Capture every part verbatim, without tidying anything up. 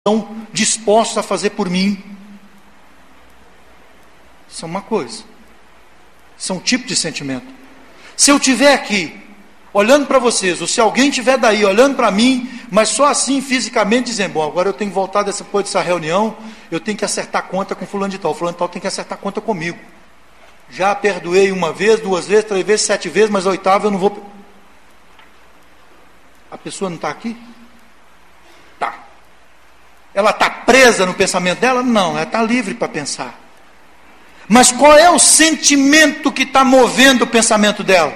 estão dispostos a fazer por mim. Isso é uma coisa. Isso é um tipo de sentimento. Se eu estiver aqui, olhando para vocês, ou se alguém estiver daí, olhando para mim, mas só assim, fisicamente, dizendo, bom, agora eu tenho que voltar dessa, depois dessa reunião, eu tenho que acertar conta com fulano de tal, fulano de tal tem que acertar conta comigo. Já perdoei uma vez, duas vezes, três vezes, sete vezes, mas a oitava eu não vou... A pessoa não está aqui? Está. Ela está presa no pensamento dela? Não, ela está livre para pensar. Mas qual é o sentimento que está movendo o pensamento dela?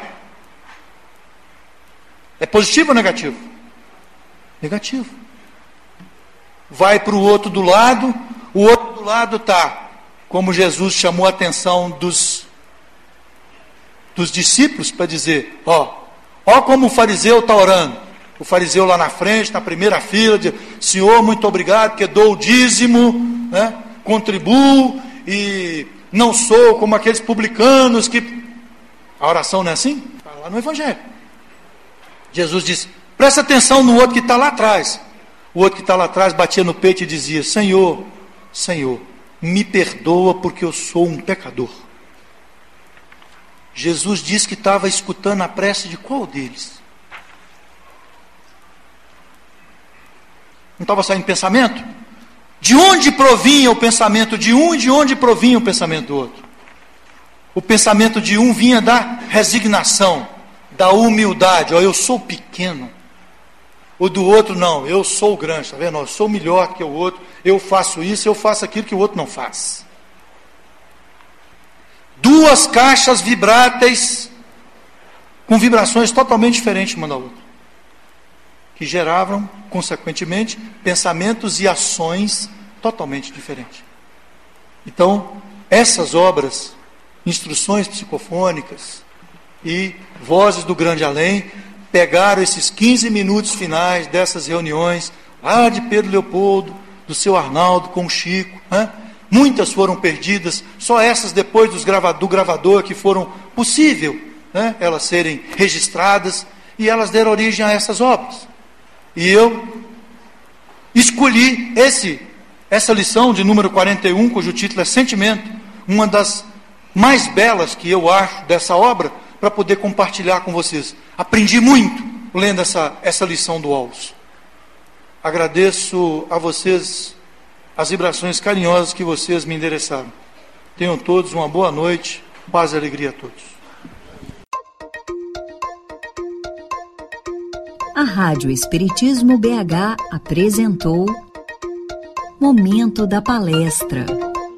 É positivo ou negativo? Negativo. Vai para o outro do lado, o outro do lado está, como Jesus chamou a atenção dos, dos discípulos para dizer, ó, ó como o fariseu está orando. O fariseu lá na frente, na primeira fila, diz, Senhor, muito obrigado, porque dou o dízimo, né, contribuo e não sou como aqueles publicanos que... A oração não é assim? Está lá no Evangelho. Jesus disse, presta atenção no outro que está lá atrás. O outro que está lá atrás batia no peito e dizia, Senhor, Senhor, me perdoa porque eu sou um pecador. Jesus disse que estava escutando a prece de qual deles? Não estava saindo pensamento? De onde provinha o pensamento de um e de onde provinha o pensamento do outro? O pensamento de um vinha da resignação, da humildade, ó, eu sou pequeno. O do outro, não, eu sou grande, está vendo? Eu sou melhor que o outro, eu faço isso, eu faço aquilo que o outro não faz. Duas caixas vibráteis, com vibrações totalmente diferentes uma da outra, que geravam, consequentemente, pensamentos e ações totalmente diferentes. Então, essas obras, instruções psicofônicas e vozes do grande além, pegaram esses quinze minutos finais dessas reuniões, lá de Pedro Leopoldo, do seu Arnaldo com o Chico, né? Muitas foram perdidas, só essas depois dos grava, do gravador que foram possível, né, elas serem registradas, e elas deram origem a essas obras. E eu escolhi esse, essa lição de número quarenta e um, cujo título é Sentimento, uma das mais belas que eu acho dessa obra, para poder compartilhar com vocês. Aprendi muito lendo essa, essa lição do Wallace. Agradeço a vocês as vibrações carinhosas que vocês me endereçaram. Tenham todos uma boa noite, paz e alegria a todos. A Rádio Espiritismo B H apresentou Momento da Palestra.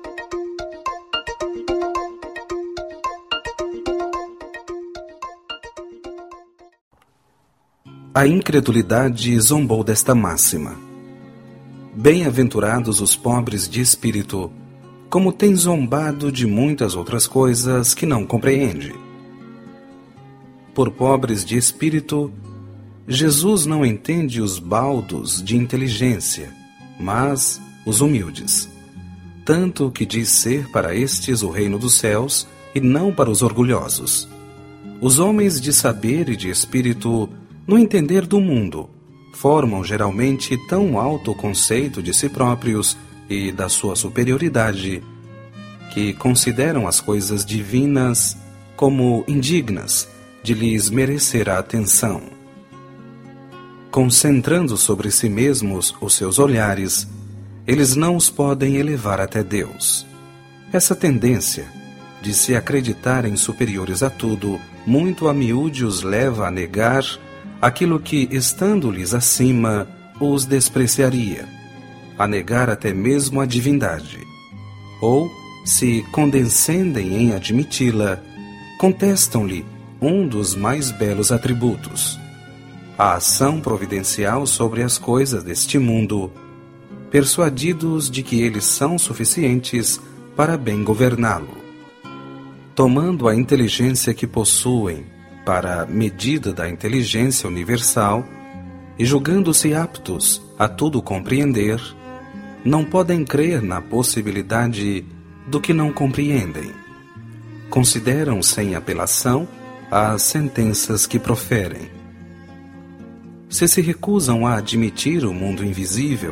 A incredulidade zombou desta máxima. Bem-aventurados os pobres de espírito, como tem zombado de muitas outras coisas que não compreende. Por pobres de espírito, Jesus não entende os baldos de inteligência, mas os humildes, tanto que diz ser para estes o reino dos céus e não para os orgulhosos. Os homens de saber e de espírito, no entender do mundo, formam geralmente tão alto conceito de si próprios e da sua superioridade, que consideram as coisas divinas como indignas de lhes merecer a atenção. Concentrando sobre si mesmos os seus olhares, eles não os podem elevar até Deus. Essa tendência de se acreditarem superiores a tudo, muito a miúde os leva a negar aquilo que, estando-lhes acima, os despreciaria, a negar até mesmo a divindade. Ou, se condescendem em admiti-la, contestam-lhe um dos mais belos atributos, a ação providencial sobre as coisas deste mundo, persuadidos de que eles são suficientes para bem governá-lo. Tomando a inteligência que possuem para a medida da inteligência universal e julgando-se aptos a tudo compreender, não podem crer na possibilidade do que não compreendem. Consideram sem apelação as sentenças que proferem. Se se recusam a admitir o mundo invisível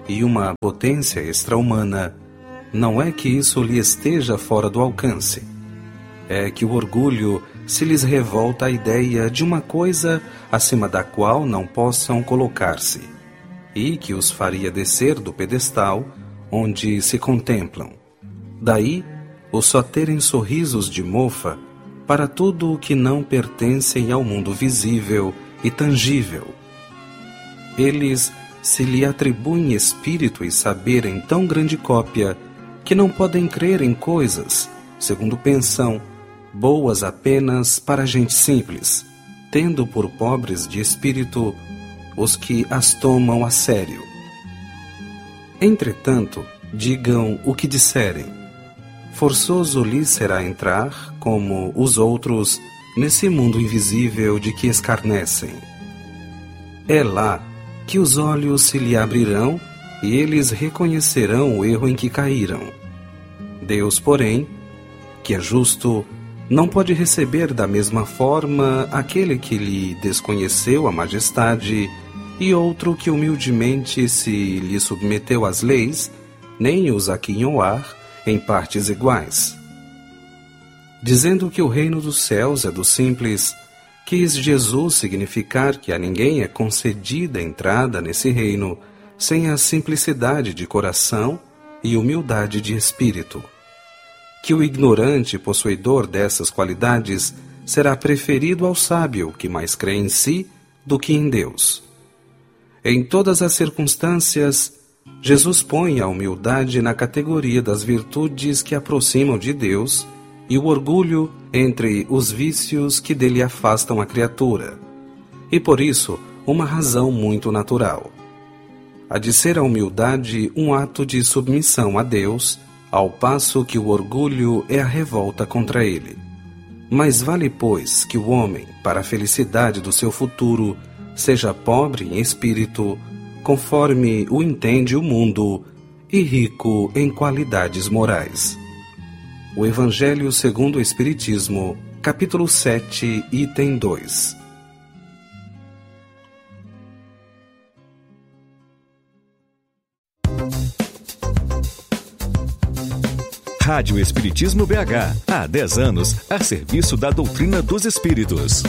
e uma potência extra-humana, não é que isso lhe esteja fora do alcance. É que o orgulho se lhes revolta à ideia de uma coisa acima da qual não possam colocar-se, e que os faria descer do pedestal onde se contemplam. Daí, o só terem sorrisos de mofa para tudo o que não pertencem ao mundo visível e tangível. Eles se lhe atribuem espírito e saber em tão grande cópia que não podem crer em coisas, segundo pensam, boas apenas para gente simples, tendo por pobres de espírito os que as tomam a sério. Entretanto, digam o que disserem. Forçoso lhes será entrar, como os outros, nesse mundo invisível de que escarnecem. É lá que os olhos se lhe abrirão e eles reconhecerão o erro em que caíram. Deus, porém, que é justo, não pode receber da mesma forma aquele que lhe desconheceu a majestade e outro que humildemente se lhe submeteu às leis, nem os aquinhoar em partes iguais. Dizendo que o reino dos céus é dos simples, quis Jesus significar que a ninguém é concedida entrada nesse reino sem a simplicidade de coração e humildade de espírito. Que o ignorante possuidor dessas qualidades será preferido ao sábio que mais crê em si do que em Deus. Em todas as circunstâncias, Jesus põe a humildade na categoria das virtudes que aproximam de Deus e o orgulho entre os vícios que dele afastam a criatura, e por isso uma razão muito natural. Há de ser a humildade um ato de submissão a Deus, ao passo que o orgulho é a revolta contra ele. Mas vale, pois, que o homem, para a felicidade do seu futuro, seja pobre em espírito, conforme o entende o mundo, e rico em qualidades morais. O Evangelho segundo o Espiritismo, capítulo sete, item dois. Rádio Espiritismo B H, há dez anos, a serviço da doutrina dos espíritos.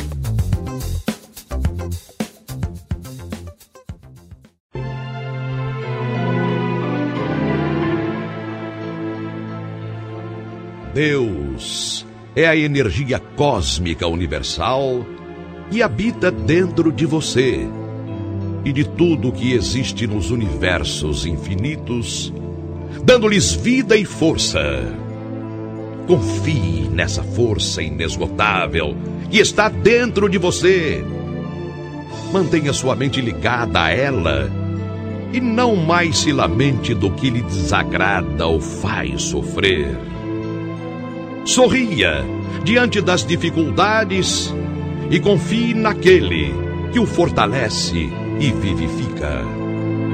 Deus é a energia cósmica universal e habita dentro de você e de tudo que existe nos universos infinitos, dando-lhes vida e força. Confie nessa força inesgotável que está dentro de você. Mantenha sua mente ligada a ela e não mais se lamente do que lhe desagrada ou faz sofrer. Sorria diante das dificuldades e confie naquele que o fortalece e vivifica.